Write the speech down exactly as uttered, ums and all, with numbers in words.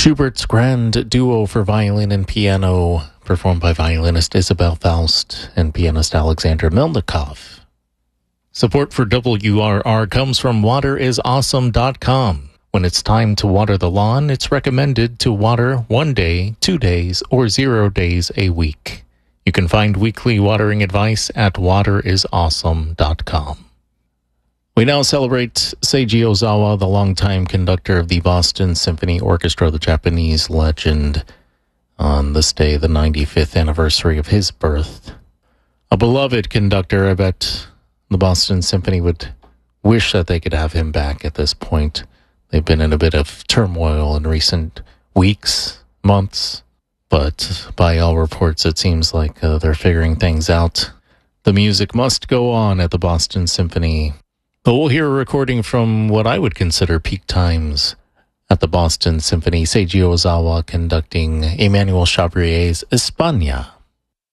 Schubert's Grand Duo for violin and piano, performed by violinist Isabel Faust and pianist Alexander Melnikov. Support for W R R comes from water is awesome dot com. When it's time to water the lawn, it's recommended to water one day, two days, or zero days a week. You can find weekly watering advice at water is awesome dot com. We now celebrate Seiji Ozawa, the longtime conductor of the Boston Symphony Orchestra, the Japanese legend, on this day, the ninety-fifth anniversary of his birth. A beloved conductor. I bet the Boston Symphony would wish that they could have him back at this point. They've been in a bit of turmoil in recent weeks, months, but by all reports, it seems like uh, they're figuring things out. The music must go on at the Boston Symphony. But we'll hear a recording from what I would consider peak times at the Boston Symphony. Seiji Ozawa conducting Emmanuel Chabrier's España.